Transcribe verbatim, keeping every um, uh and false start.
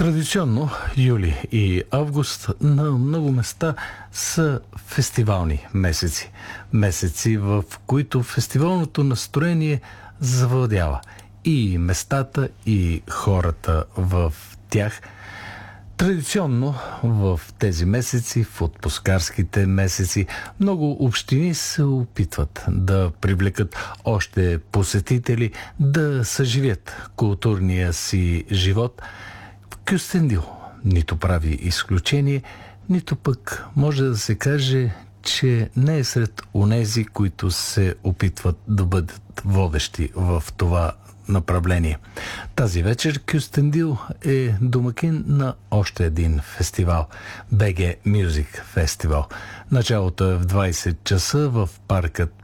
Традиционно юли и август на много места са фестивални месеци. Месеци, в които фестивалното настроение завладява и местата, и хората в тях. Традиционно в тези месеци, в отпускарските месеци, много общини се опитват да привлекат още посетители, да съживят културния си живот. Кюстендил нито прави изключение, нито пък може да се каже, че не е сред онези, които се опитват да бъдат водещи в това направление. Тази вечер Кюстендил е домакин на още един фестивал – би джи Music Festival. Началото е в двайсет часа в паркът